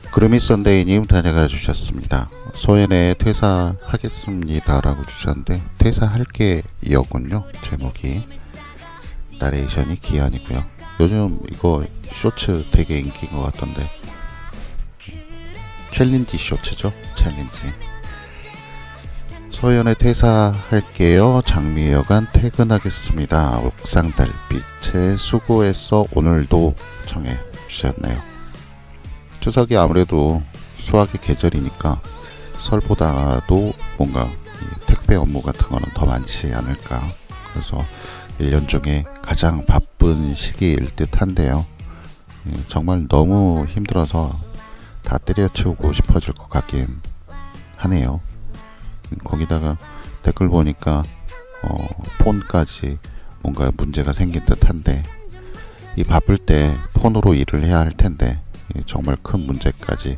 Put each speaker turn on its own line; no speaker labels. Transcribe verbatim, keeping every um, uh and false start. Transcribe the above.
그루미 썬데이님 다녀가 주셨습니다. 소연에 퇴사하겠습니다 라고 주셨는데 퇴사할게 이었군요. 제목이 나레이션이 기한이고요. 요즘 이거 쇼츠 되게 인기인 것 같던데 챌린지 쇼츠죠. 챌린지. 소연에 퇴사할게요. 장미여관 퇴근하겠습니다. 옥상 달빛에 수고했어 오늘도 청해 주셨네요. 추석이 아무래도 수학의 계절이니까 설보다도 뭔가 택배 업무 같은 거는 더 많지 않을까. 그래서 일 년 중에 가장 바쁜 시기일 듯 한데요. 정말 너무 힘들어서 다 때려치우고 싶어질 것 같긴 하네요. 거기다가 댓글 보니까 어, 폰까지 뭔가 문제가 생긴 듯 한데 이 바쁠 때 폰으로 일을 해야 할 텐데 정말 큰 문제까지